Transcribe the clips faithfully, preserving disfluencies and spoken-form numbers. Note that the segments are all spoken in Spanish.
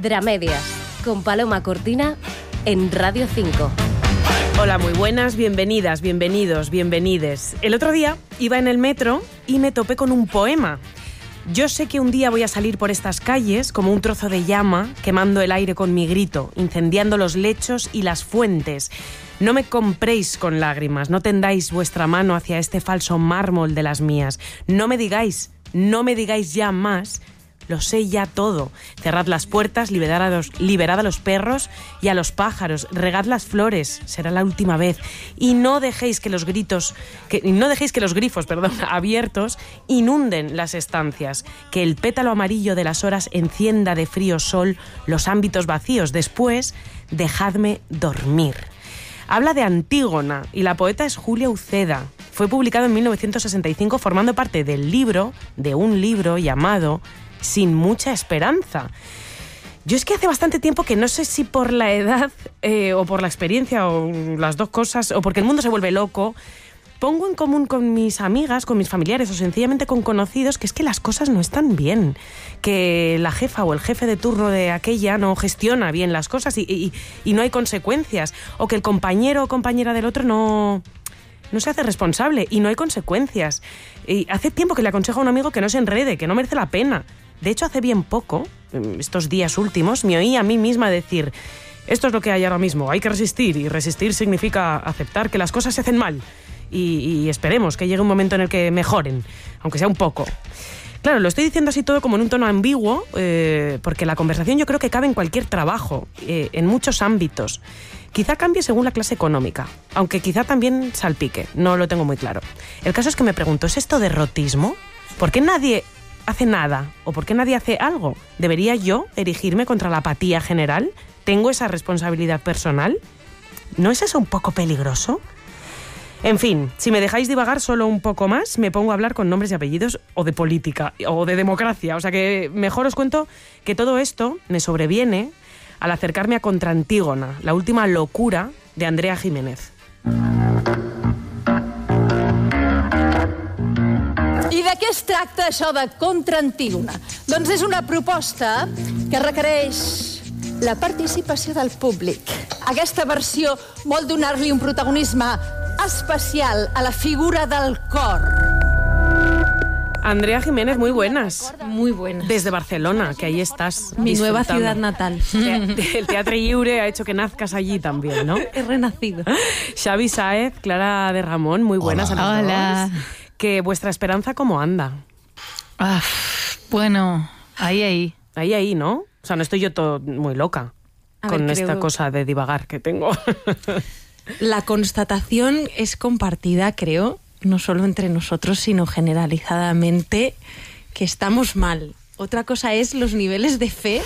Dramedias, con Paloma Cortina en Radio cinco. Hola, muy buenas, bienvenidas, bienvenidos, bienvenides. El otro día iba en el metro y me topé con un poema. Yo sé que un día voy a salir por estas calles como un trozo de llama, quemando el aire con mi grito, incendiando los lechos y las fuentes. No me compréis con lágrimas, no tendáis vuestra mano hacia este falso mármol de las mías. No me digáis, no me digáis ya más. Lo sé ya todo. Cerrad las puertas, liberad a los, liberad a los perros y a los pájaros, regad las flores, será la última vez. Y no dejéis que los gritos, que, no dejéis que los grifos, perdón, abiertos inunden las estancias, que el pétalo amarillo de las horas encienda de frío sol los ámbitos vacíos. Después, dejadme dormir. Habla de Antígona y la poeta es Julia Uceda. Fue publicado en mil novecientos sesenta y cinco formando parte del libro, de un libro llamado Sin mucha esperanza. Yo es que hace bastante tiempo que no sé si por la edad eh, o por la experiencia o las dos cosas o porque el mundo se vuelve loco, pongo en común con mis amigas, con mis familiares o sencillamente con conocidos que es que las cosas no están bien, que la jefa o el jefe de turno de aquella no gestiona bien las cosas y, y, y no hay consecuencias, o que el compañero o compañera del otro no... no se hace responsable y no hay consecuencias. Y hace tiempo que le aconsejo a un amigo que no se enrede, que no merece la pena. De hecho, hace bien poco, estos días últimos, me oí a mí misma decir: esto es lo que hay ahora mismo, hay que resistir, y resistir significa aceptar que las cosas se hacen mal y, y esperemos que llegue un momento en el que mejoren, aunque sea un poco. Claro, lo estoy diciendo así todo como en un tono ambiguo, eh, porque la conversación yo creo que cabe en cualquier trabajo, eh, en muchos ámbitos. Quizá cambie según la clase económica, aunque quizá también salpique, no lo tengo muy claro. El caso es que me pregunto, ¿es esto derrotismo? ¿Por qué nadie hace nada? ¿O por qué nadie hace algo? ¿Debería yo erigirme contra la apatía general? ¿Tengo esa responsabilidad personal? ¿No es eso un poco peligroso? En fin, si me dejáis divagar solo un poco más, me pongo a hablar con nombres y apellidos o de política o de democracia. O sea que mejor os cuento que todo esto me sobreviene al acercarme a Contra Antígona, la última locura de Andrea Giménez. I de què es tracta això de Contra Antígona? Doncs és una proposta que requereix la participació del públic. Aquesta versió vol donar-li un protagonisme especial a la figura del cor. Andrea Giménez, muy buenas. Muy buenas. Desde Barcelona, que ahí estás. Mi nueva ciudad natal. El Teatre Lliure ha hecho que nazcas allí también, ¿no? He renacido. Xavi Sáez, Clara de Ramón, muy buenas. Hola. A los Hola. dos. Que vuestra esperanza, ¿cómo anda? Ah, bueno, ahí, ahí. Ahí, ahí, ¿no? O sea, no estoy yo todo muy loca A con ver, esta creo- cosa de divagar que tengo. La constatación es compartida, creo, no solo entre nosotros, sino generalizadamente, que estamos mal. Otra cosa es los niveles de fe,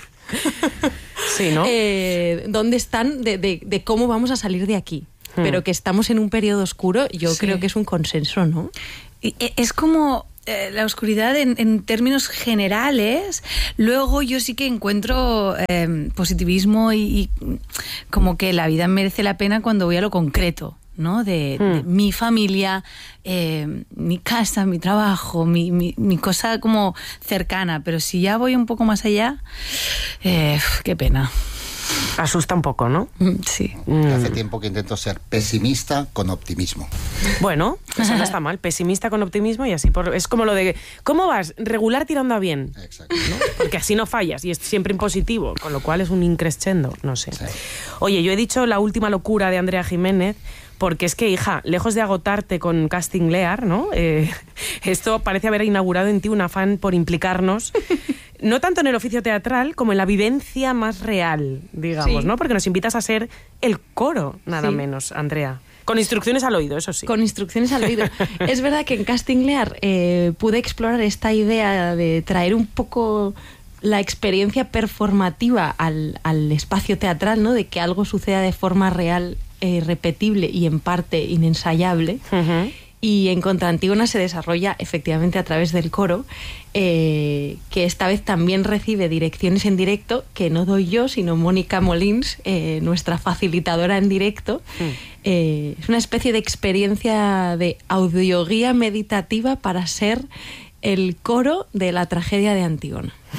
Sí, ¿no? eh, dónde están, de, de, de cómo vamos a salir de aquí. Hmm. Pero que estamos en un periodo oscuro, yo Sí. creo que es un consenso, ¿no? Y es como eh, la oscuridad en, en términos generales. Luego yo sí que encuentro eh, positivismo y, y como que la vida merece la pena cuando voy a lo concreto, ¿no? De, Hmm. de mi familia, eh, mi casa, mi trabajo, mi, mi, mi cosa como cercana. Pero si ya voy un poco más allá, eh, qué pena. Asusta un poco, ¿no? Sí. Mm. Hace tiempo que intento ser pesimista con optimismo. Bueno, eso no está mal. Pesimista con optimismo y así. Por, es como lo de, ¿cómo vas? Regular tirando a bien. Exacto. ¿No? Porque así no fallas y es siempre en positivo, con lo cual es un increscendo, no sé. Sí. Oye, yo he dicho la última locura de Andrea Giménez porque es que, hija, lejos de agotarte con Casting Lear, ¿no? Eh, esto parece haber inaugurado en ti un afán por implicarnos, no tanto en el oficio teatral como en la vivencia más real, digamos, Sí. ¿no? Porque nos invitas a ser el coro, nada Sí. menos, Andrea. Con instrucciones al oído, eso sí. Con instrucciones al oído. Es verdad que en Casting Lear eh, pude explorar esta idea de traer un poco la experiencia performativa al, al espacio teatral, ¿no? De que algo suceda de forma real, eh, repetible y en parte inensayable. Ujú. Y en Contra Antígona se desarrolla efectivamente a través del coro, eh, que esta vez también recibe direcciones en directo, que no doy yo, sino Mónica Molins, eh, nuestra facilitadora en directo. Mm. Eh, es una especie de experiencia de audioguía meditativa para ser el coro de la tragedia de Antígona.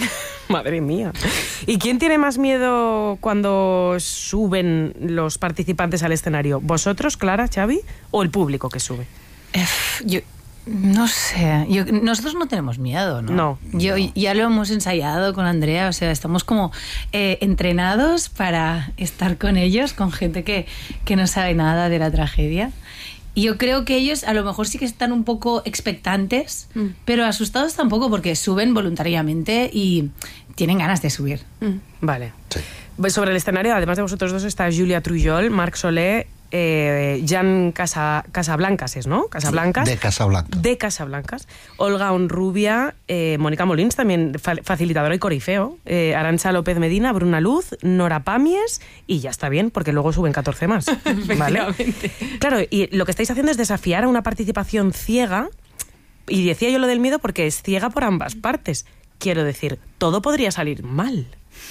Madre mía. ¿Y quién tiene más miedo cuando suben los participantes al escenario? ¿Vosotros, Clara, Xavi, o el público que sube? Eh, yo no sé, yo, nosotros no tenemos miedo, ¿no? No. Yo ya lo hemos ensayado con Andrea, o sea, estamos como eh, entrenados para estar con ellos, con gente que, que no sabe nada de la tragedia. Y yo creo que ellos a lo mejor sí que están un poco expectantes, mm. pero asustados tampoco, porque suben voluntariamente y tienen ganas de subir. Mm. Vale. Sí. Sobre el escenario, además de vosotros dos, está Julia Trujol, Marc Soler, eh, Jan Casa, Casablancas, ¿no? Casablancas. Sí, de Casablancas. De Casablancas. Olga Onrubia, eh, Mónica Molins, también fa facilitadora y corifeo, eh, Arantxa López Medina, Bruna Luz, Nora Pamies, y ya está bien, porque luego suben catorce más. ¿Vale? Claro, y lo que estáis haciendo es desafiar a una participación ciega, y decía yo lo del miedo porque es ciega por ambas partes. Quiero decir, todo podría salir mal,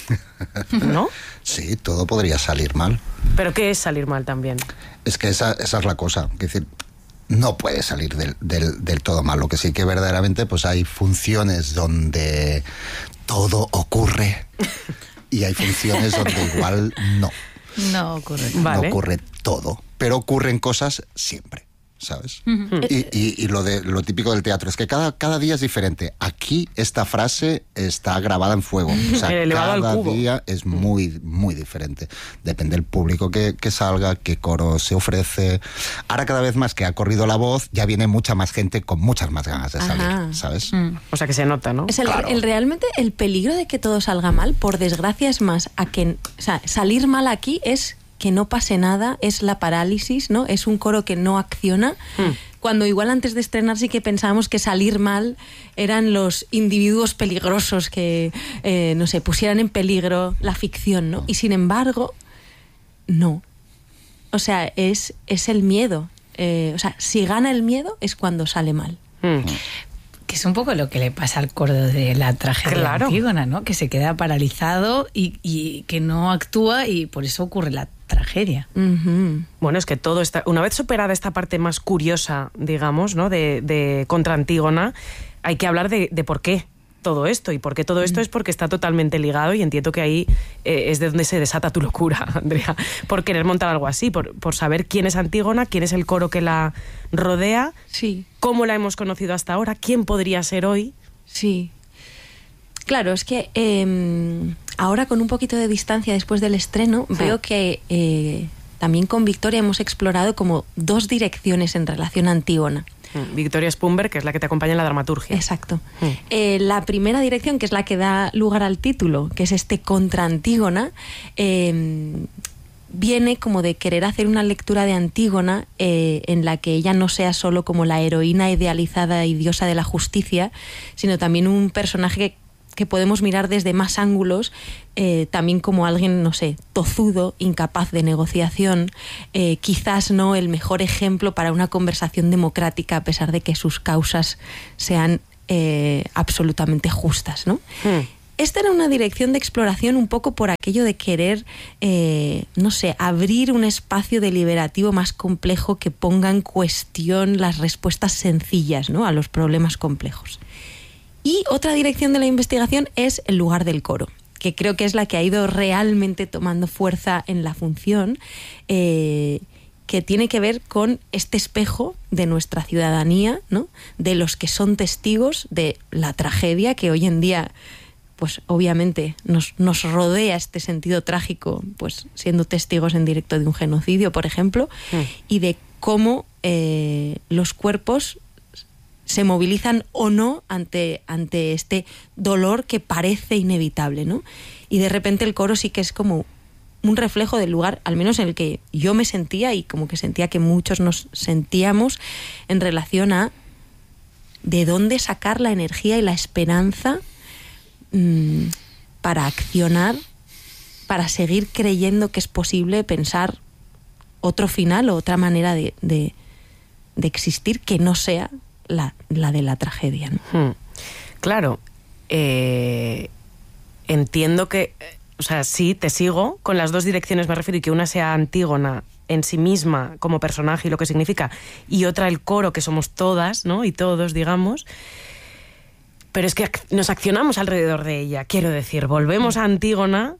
¿no? Sí, todo podría salir mal. ¿Pero qué es salir mal también? Es que esa, esa es la cosa. Es decir, no puede salir del, del, del todo mal. Lo que sí que verdaderamente pues hay funciones donde todo ocurre y hay funciones donde igual no. No ocurre. Vale. No ocurre todo, pero ocurren cosas siempre. ¿Sabes? Uh-huh. y, y, y lo de lo típico del teatro es que cada, cada día es diferente. Aquí esta frase está grabada en fuego. O sea, cada día es muy, muy diferente. Depende del público que, que salga, qué coro se ofrece. Ahora cada vez más que ha corrido la voz, ya viene mucha más gente con muchas más ganas de salir, Ajá. ¿sabes? Mm. O sea que se nota, ¿no? Es el, claro. el realmente el peligro de que todo salga mal, por desgracia, es más a que, o sea, salir mal aquí es que no pase nada, es la parálisis, ¿no? Es un coro que no acciona. Mm. Cuando igual antes de estrenar sí que pensábamos que salir mal eran los individuos peligrosos que, eh, no sé, pusieran en peligro la ficción, ¿no? Y sin embargo, no. O sea, es, es el miedo. Eh, o sea, si gana el miedo es cuando sale mal. Mm. Que es un poco lo que le pasa al coro de la tragedia claro. de Antígona, ¿no? Que se queda paralizado y, y que no actúa y por eso ocurre la tragedia. Uh-huh. Bueno, es que todo está... Una vez superada esta parte más curiosa, digamos, ¿no? De, de contra Antígona, hay que hablar de, de por qué todo esto. Y por qué todo esto uh-huh. es porque está totalmente ligado y entiendo que ahí eh, es de donde se desata tu locura, Andrea, por querer montar algo así, por, por saber quién es Antígona, quién es el coro que la rodea, sí. cómo la hemos conocido hasta ahora, quién podría ser hoy. Sí. Claro, es que eh, ahora con un poquito de distancia después del estreno, sí. veo que eh, también con Victoria hemos explorado como dos direcciones en relación a Antígona. Victoria Spumberg, que es la que te acompaña en la dramaturgia. Exacto. Mm. Eh, la primera dirección, que es la que da lugar al título, que es este contra Antígona, eh, viene como de querer hacer una lectura de Antígona eh, en la que ella no sea solo como la heroína idealizada y diosa de la justicia, sino también un personaje que que podemos mirar desde más ángulos, eh, también como alguien, no sé, tozudo, incapaz de negociación, eh, quizás no el mejor ejemplo para una conversación democrática a pesar de que sus causas sean eh, absolutamente justas, ¿no? Hmm. Esta era una dirección de exploración un poco por aquello de querer, eh, no sé, abrir un espacio deliberativo más complejo que ponga en cuestión las respuestas sencillas, ¿no?, a los problemas complejos. Y otra dirección de la investigación es el lugar del coro, que creo que es la que ha ido realmente tomando fuerza en la función, eh, que tiene que ver con este espejo de nuestra ciudadanía, ¿no?, de los que son testigos de la tragedia que hoy en día, pues obviamente nos, nos rodea este sentido trágico, pues siendo testigos en directo de un genocidio, por ejemplo, mm. y de cómo eh, los cuerpos se movilizan o no ante, ante este dolor que parece inevitable, ¿no? Y de repente el coro sí que es como un reflejo del lugar, al menos en el que yo me sentía y como que sentía que muchos nos sentíamos en relación a de dónde sacar la energía y la esperanza mmm, para accionar, para seguir creyendo que es posible pensar otro final o otra manera de, de, de existir que no sea La, la de la tragedia, ¿no? Hmm. Claro, eh, entiendo que, o sea, sí, te sigo, con las dos direcciones me refiero, y que una sea Antígona en sí misma como personaje y lo que significa, y otra el coro, que somos todas, ¿no?, y todos, digamos. pero es que nos accionamos alrededor de ella. Quiero decir, volvemos a Antígona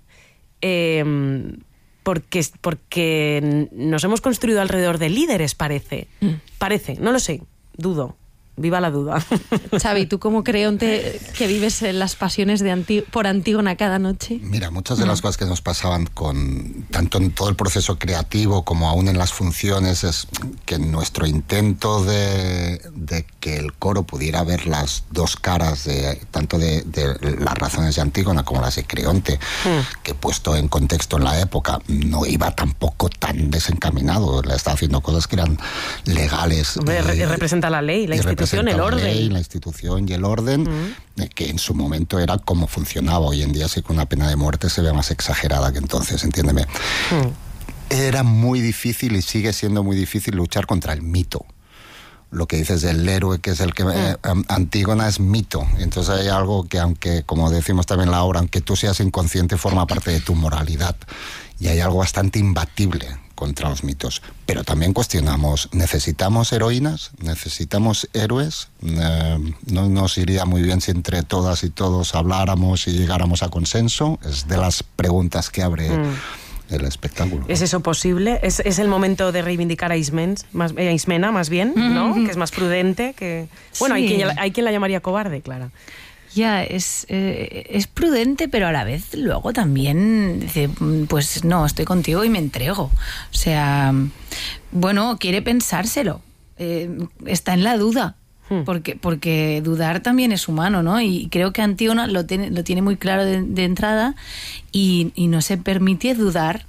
eh, porque, porque nos hemos construido alrededor de líderes, parece. Mm. Parece, no lo sé, dudo. Viva la duda. Xavi, ¿tú como creonte que vives en las pasiones de Antí- por Antígona cada noche? Mira, muchas de las cosas que nos pasaban con tanto en todo el proceso creativo como aún en las funciones es que nuestro intento de, de que el coro pudiera ver las dos caras de tanto de, de las razones de Antígona como las de Creonte, mm. que puesto en contexto en la época no iba tampoco tan desencaminado, le estaba haciendo cosas que eran legales. Hombre, eh, representa la ley, la institución. El orden. La ley, la institución y el orden, uh-huh. que en su momento era como funcionaba. Hoy en día sí que una pena de muerte se ve más exagerada que entonces, entiéndeme. Uh-huh. Era muy difícil y sigue siendo muy difícil luchar contra el mito. Lo que dices del héroe, que es el que... Uh-huh. Eh, Antígona es mito. Entonces hay algo que, aunque, como decimos también en la obra, aunque tú seas inconsciente, forma parte de tu moralidad. Y hay algo bastante imbatible contra los mitos. Pero también cuestionamos, ¿necesitamos heroínas? ¿Necesitamos héroes? Eh, ¿No nos iría muy bien si entre todas y todos habláramos y llegáramos a consenso? Es de las preguntas que abre mm. el espectáculo. ¿Es eso posible? ¿Es, es el momento de reivindicar a, Ismens, más, a Ismena, más bien, ¿no? Mm-hmm. Que es más prudente. Que Bueno, sí. hay, quien, hay quien la llamaría cobarde, Clara. Ya, es, eh, es prudente, pero a la vez luego también dice, pues no, estoy contigo y me entrego. O sea, bueno, quiere pensárselo. Eh, está en la duda, hmm. porque, porque dudar también es humano, ¿no? Y creo que Antígona lo tiene, lo tiene muy claro de, de entrada y, y no se permite dudar.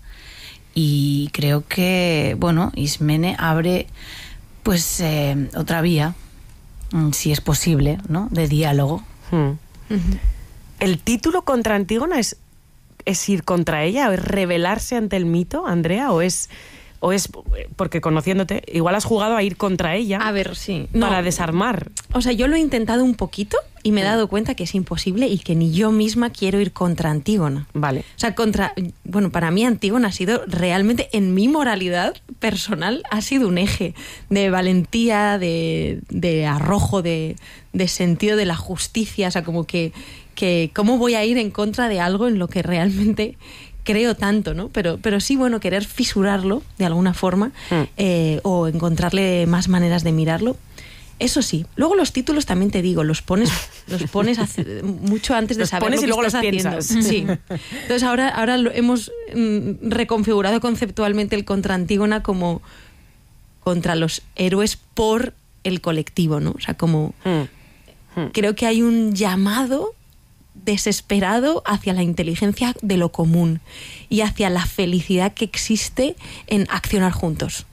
Y creo que, bueno, Ismene abre pues eh, otra vía, si es posible, ¿no? De diálogo. Hmm. Uh-huh. ¿El título contra Antígona es, es ir contra ella o es rebelarse ante el mito, Andrea? ¿O es, o es porque conociéndote, igual has jugado a ir contra ella? A ver, sí. Para no. desarmar. O sea, yo lo he intentado un poquito y me he dado cuenta que es imposible y que ni yo misma quiero ir contra Antígona. Vale. O sea, contra... Bueno, para mí Antígona ha sido realmente, en mi moralidad personal, ha sido un eje de valentía, de, de arrojo, de, de sentido de la justicia. O sea, como que, que... ¿Cómo voy a ir en contra de algo en lo que realmente creo tanto, ¿no? Pero, pero sí, bueno, querer fisurarlo de alguna forma mm. eh, o encontrarle más maneras de mirarlo. Eso sí. Luego los títulos también te digo, los pones, los pones hace, mucho antes de los saber pones lo que y luego estás los haciendo. piensas. Sí. Entonces ahora, ahora lo hemos mm, reconfigurado conceptualmente el contra Antígona como contra los héroes por el colectivo, ¿no? O sea, como mm. Mm. creo que hay un llamado desesperado hacia la inteligencia de lo común y hacia la felicidad que existe en accionar juntos.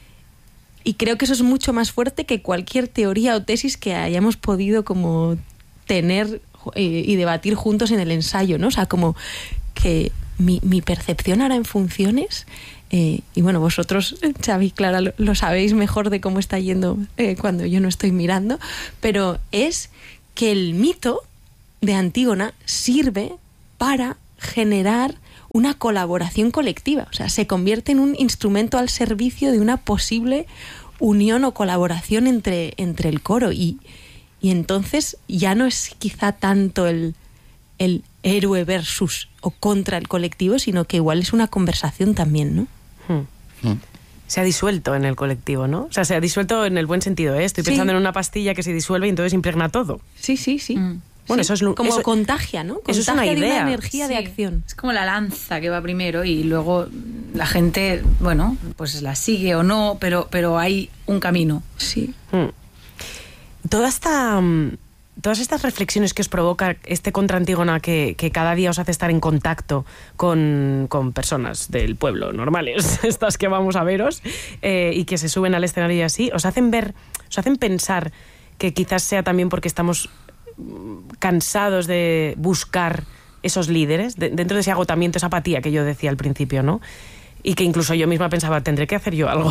Y creo que eso es mucho más fuerte que cualquier teoría o tesis que hayamos podido como tener eh, y debatir juntos en el ensayo, ¿no? O sea, como que mi, mi percepción ahora en funciones, eh, y bueno, vosotros, Xavi y Clara, lo, lo sabéis mejor de cómo está yendo eh, cuando yo no estoy mirando, pero es que el mito de Antígona sirve para generar una colaboración colectiva. O sea, se convierte en un instrumento al servicio de una posible unión o colaboración entre, entre el coro. Y, y entonces ya no es quizá tanto el, el héroe versus o contra el colectivo, sino que igual es una conversación también, ¿no? Hmm. Hmm. Se ha disuelto en el colectivo, ¿no? O sea, se ha disuelto en el buen sentido, ¿eh? Estoy pensando sí. en una pastilla que se disuelve y entonces impregna todo. Sí, sí, sí. Mm. Bueno, sí, eso es como eso, contagia, ¿no? Contagia eso es una idea. De una energía sí. de acción. Es como la lanza que va primero y luego la gente, bueno, pues la sigue o no, pero, pero hay un camino. Sí. Hmm. Toda esta, todas estas reflexiones que os provoca este contra Antígona, que, que cada día os hace estar en contacto con, con personas del pueblo normales, estas que vamos a veros, eh, y que se suben al escenario y así, os hacen ver, os hacen pensar que quizás sea también porque estamos cansados de buscar esos líderes, de, dentro de ese agotamiento, esa apatía que yo decía al principio, ¿no? Y que incluso yo misma pensaba, tendré que hacer yo algo.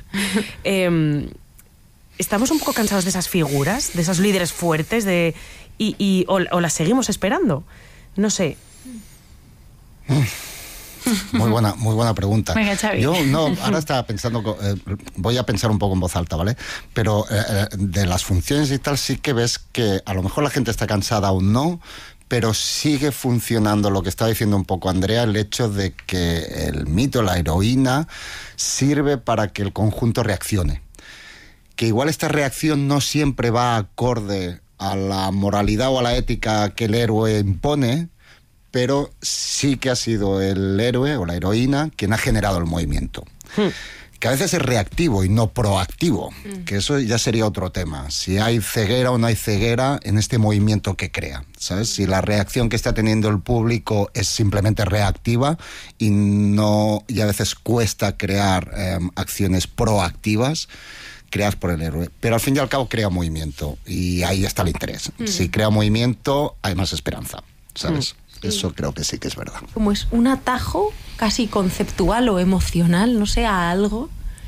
eh, ¿Estamos un poco cansados de esas figuras, de esos líderes fuertes, de y, y o, o las seguimos esperando? No sé. Muy buena, muy buena pregunta. Venga, Xavi. Yo no, ahora estaba pensando, eh, voy a pensar un poco en voz alta, ¿vale? Pero eh, de las funciones y tal sí que ves que a lo mejor la gente está cansada o no, pero sigue funcionando lo que estaba diciendo un poco Andrea, el hecho de que el mito, la heroína, sirve para que el conjunto reaccione. Que igual esta reacción no siempre va acorde a la moralidad o a la ética que el héroe impone, pero sí que ha sido el héroe o la heroína quien ha generado el movimiento. Hmm. Que a veces es reactivo y no proactivo, hmm. que eso ya sería otro tema. Si hay ceguera o no hay ceguera en este movimiento que crea, ¿sabes? Si la reacción que está teniendo el público es simplemente reactiva y, no, y a veces cuesta crear eh, acciones proactivas, creas por el héroe, pero al fin y al cabo crea movimiento y ahí está el interés. Mm. Si crea movimiento hay más esperanza, ¿sabes? Mm. Eso sí. Creo que sí que es verdad. Como es un atajo casi conceptual o emocional, no sé, a algo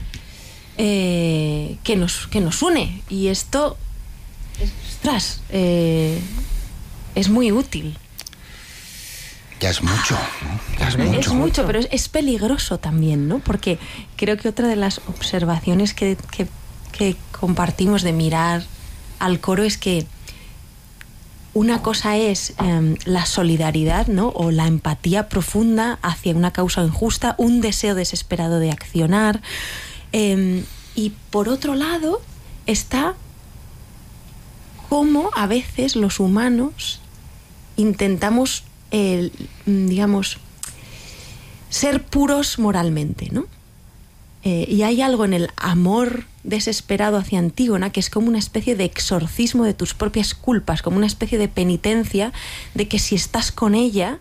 eh, que, nos, que nos une, y esto, ostras, eh, es muy útil. Ya es mucho, ¿no? Ya es, es mucho. Es mucho, pero es, es peligroso también, ¿no? Porque creo que otra de las observaciones que, que que compartimos de mirar al coro es que una cosa es eh, la solidaridad, ¿no? O la empatía profunda hacia una causa injusta, un deseo desesperado de accionar, eh, y por otro lado está cómo a veces los humanos intentamos, eh, digamos, ser puros moralmente, ¿no? Eh, y hay algo en el amor desesperado hacia Antígona que es como una especie de exorcismo de tus propias culpas, como una especie de penitencia de que si estás con ella...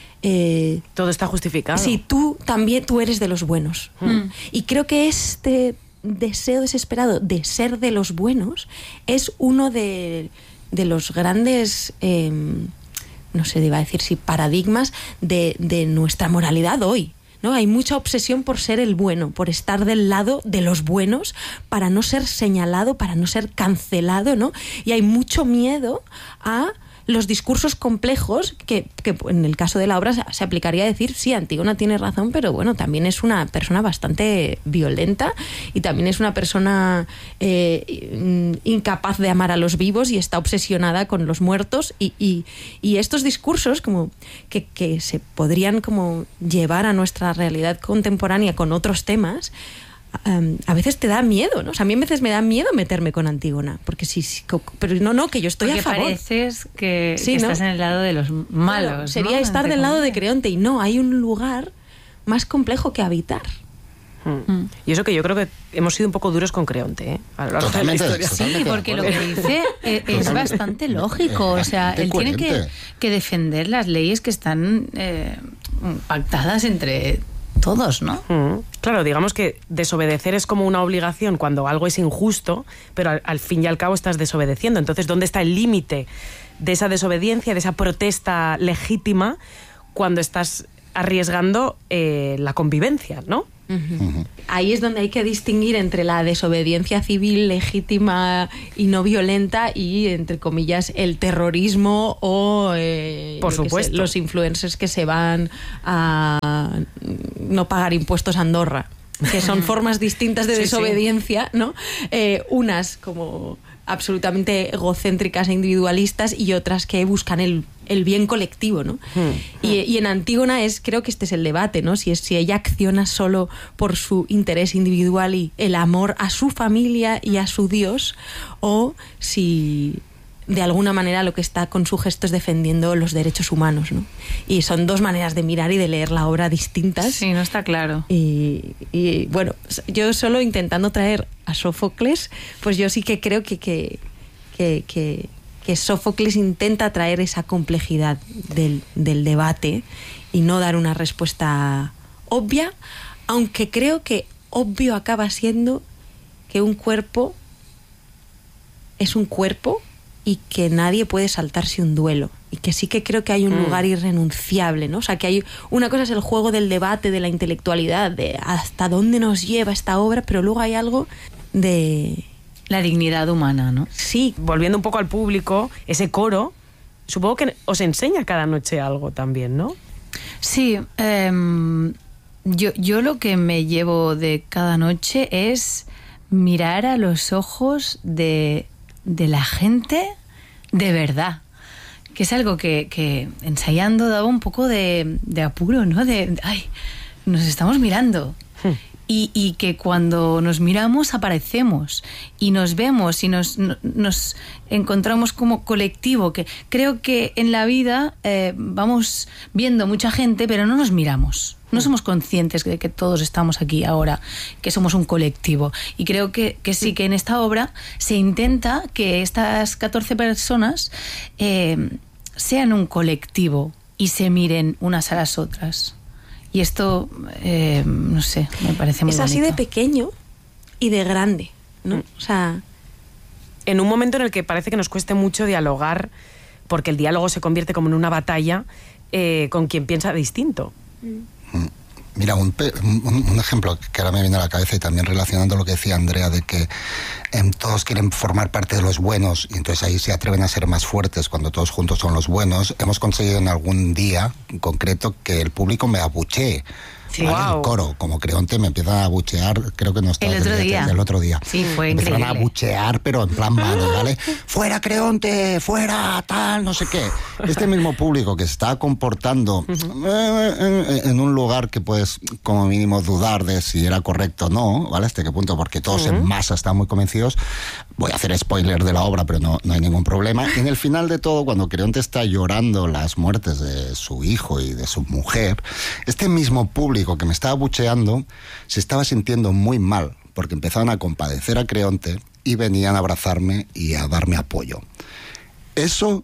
Eh, todo está justificado. Sí, tú también, tú eres de los buenos. Mm. Y creo que este deseo desesperado de ser de los buenos es uno de, de los grandes... Eh, no sé, iba a decir si paradigmas de, de nuestra moralidad hoy. ¿No? Hay mucha obsesión por ser el bueno, por estar del lado de los buenos, para no ser señalado, para no ser cancelado, ¿no? Y hay mucho miedo a los discursos complejos que, que en el caso de la obra se, se aplicaría a decir, sí, Antígona tiene razón, pero bueno, también es una persona bastante violenta y también es una persona eh, incapaz de amar a los vivos y está obsesionada con los muertos, y, y, y estos discursos como que, que se podrían como llevar a nuestra realidad contemporánea con otros temas, Um, a veces te da miedo, ¿no? O sea, a mí a veces me da miedo meterme con Antígona, porque sí, sí, pero no, no, que yo estoy porque a favor. Pareces que, sí, que ¿no? estás en el lado de los malos. Claro, sería ¿no? estar del lado de Creonte, y no, hay un lugar más complejo que habitar. Hmm. Mm. Y eso que yo creo que hemos sido un poco duros con Creonte, ¿eh? A lo largo totalmente, de la historia. Sí, porque lo que dice es, es bastante lógico. O sea, él tiene que, que defender las leyes que están eh, pactadas entre todos, ¿no? Mm, claro, digamos que desobedecer es como una obligación cuando algo es injusto, pero al, al fin y al cabo estás desobedeciendo. Entonces, ¿dónde está el límite de esa desobediencia, de esa protesta legítima, cuando estás arriesgando eh, la convivencia, ¿no? Uh-huh. Uh-huh. Ahí es donde hay que distinguir entre la desobediencia civil legítima y no violenta y, entre comillas, el terrorismo o eh, por supuesto sé, los influencers que se van a no pagar impuestos a Andorra, que son formas distintas de sí, desobediencia, sí. ¿no? Eh, unas como absolutamente egocéntricas e individualistas y otras que buscan el, el bien colectivo, ¿no? Hmm. Y, y en Antígona es, creo que este es el debate, ¿no? Si, es, si ella acciona solo por su interés individual y el amor a su familia y a su Dios, o si de alguna manera lo que está con su gesto es defendiendo los derechos humanos, ¿no? Y son dos maneras de mirar y de leer la obra distintas. Sí, no está claro. Y, y bueno, yo solo intentando traer a Sófocles, pues yo sí que creo que, que, que, que, que Sófocles intenta traer esa complejidad del, del debate y no dar una respuesta obvia, aunque creo que obvio acaba siendo que un cuerpo es un cuerpo y que nadie puede saltarse un duelo, y que sí que creo que hay un mm. lugar irrenunciable, ¿no? O sea, que hay una cosa es el juego del debate, de la intelectualidad, de hasta dónde nos lleva esta obra, pero luego hay algo de la dignidad humana, ¿no? Sí, volviendo un poco al público, ese coro, supongo que os enseña cada noche algo también, ¿no? Sí, eh, yo, yo lo que me llevo de cada noche es mirar a los ojos de, de la gente de verdad, que es algo que, que ensayando daba un poco de, de apuro, ¿no? De, ay, nos estamos mirando. Hmm. Y, y que cuando nos miramos aparecemos y nos vemos y nos, nos encontramos como colectivo, que creo que en la vida eh, vamos viendo mucha gente pero no nos miramos, no somos conscientes de que todos estamos aquí ahora, que somos un colectivo, y creo que, que sí, que en esta obra se intenta que estas catorce personas eh, sean un colectivo y se miren unas a las otras. Y esto, eh, no sé, me parece muy bonito. Es así de pequeño y de grande, ¿no? O sea... En un momento en el que parece que nos cueste mucho dialogar, porque el diálogo se convierte como en una batalla eh, con quien piensa distinto. Mm. Mira, un, un, un ejemplo que ahora me viene a la cabeza, y también relacionando lo que decía Andrea, de que eh, todos quieren formar parte de los buenos, y entonces ahí se atreven a ser más fuertes cuando todos juntos son los buenos. Hemos conseguido en algún día en concreto que el público me abuchee. Sí, ¿vale? Wow. El coro, como Creonte, me empiezan a abuchear, creo que no estaba el otro el día, día. El otro día. Sí, fue me increíble. Empezaron a abuchear, pero en plan malo, ¿vale? ¡Fuera Creonte! ¡Fuera tal! No sé qué. Este mismo público que se está comportando uh-huh. eh, en, en un lugar que puedes, como mínimo, dudar de si era correcto o no, ¿vale? ¿Hasta qué punto? Porque todos uh-huh. en masa están muy convencidos. Voy a hacer spoiler de la obra, pero no, no hay ningún problema. Y en el final de todo, cuando Creonte está llorando las muertes de su hijo y de su mujer, este mismo público que me estaba abucheando se estaba sintiendo muy mal, porque empezaban a compadecer a Creonte y venían a abrazarme y a darme apoyo. Eso,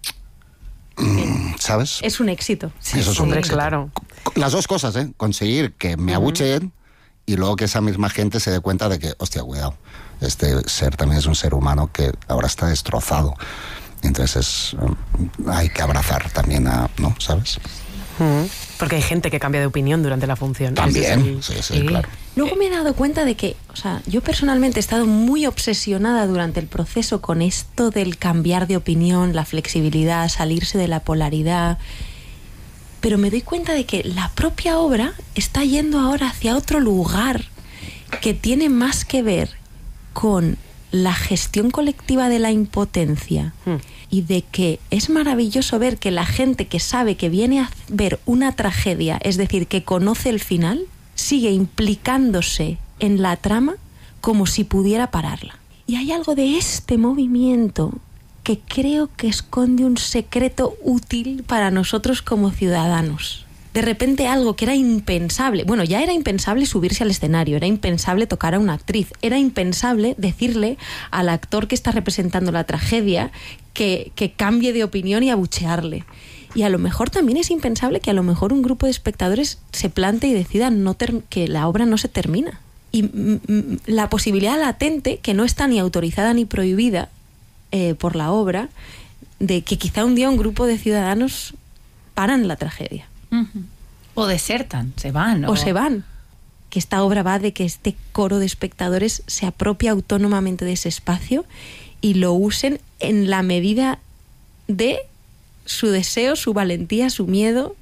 ¿sabes? Es un éxito. Sí, Eso es un hombre, éxito. Claro. Las dos cosas, ¿eh? Conseguir que me abucheen y luego que esa misma gente se dé cuenta de que, hostia, cuidado, este ser también es un ser humano que ahora está destrozado. Entonces es, hay que abrazar también a, ¿no? ¿Sabes? Uh-huh. Porque hay gente que cambia de opinión durante la función. También, el... sí, sí, sí, claro. Luego me he dado cuenta de que, o sea, yo personalmente he estado muy obsesionada durante el proceso con esto del cambiar de opinión, la flexibilidad, salirse de la polaridad, pero me doy cuenta de que la propia obra está yendo ahora hacia otro lugar que tiene más que ver con la gestión colectiva de la impotencia. Hmm. Y de que es maravilloso ver que la gente que sabe que viene a ver una tragedia, es decir, que conoce el final, sigue implicándose en la trama como si pudiera pararla. Y hay algo de este movimiento que creo que esconde un secreto útil para nosotros como ciudadanos. De repente algo que era impensable, bueno, ya era impensable subirse al escenario, era impensable tocar a una actriz, era impensable decirle al actor que está representando la tragedia que, que cambie de opinión y abuchearle. Y a lo mejor también es impensable que a lo mejor un grupo de espectadores se plante y decida no ter- que la obra no se termina. Y m- m- la posibilidad latente, que no está ni autorizada ni prohibida eh, por la obra, de que quizá un día un grupo de ciudadanos paran la tragedia. Uh-huh. O desertan, se van. O... o se van. Que esta obra va de que este coro de espectadores se apropie autónomamente de ese espacio y lo usen en la medida de su deseo, su valentía, su miedo,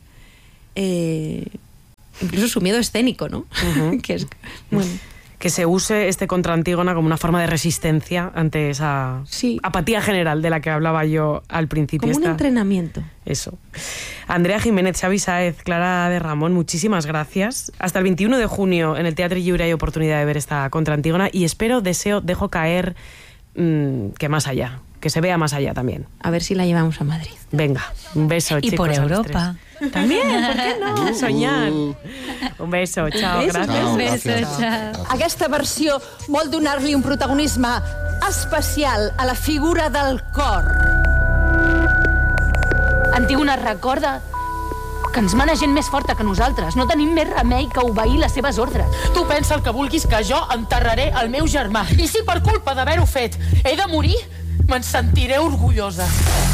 eh, incluso su miedo escénico, ¿no? Uh-huh. que es, bueno. Que se use este contra Antígona como una forma de resistencia ante esa sí. apatía general de la que hablaba yo al principio. Como Esta... un entrenamiento. Eso. Andrea Jiménez, Xavi Sáez, Clara de Ramón, muchísimas gracias. Hasta el veintiuno de junio en el Teatre Lliure hay oportunidad de ver esta contra Antígona y espero, deseo, dejo caer mmm, que más allá, que se vea más allá también. A ver si la llevamos a Madrid. Venga, un beso, y chicos. Y por Europa. También, ¿por qué no? Uh, Soñar. Un beso, chao, un beso. gràcies. Un beso, chao. Aquesta versió vol donar-li un protagonisme especial a la figura del cor. Antígona recorda que ens mana gent més forta que nosaltres. No tenim més remei que obeir les seves ordres. Tu pensa el que vulguis, que jo enterraré el meu germà. I si per culpa d'haver-ho fet he de morir, me'n sentiré orgullosa.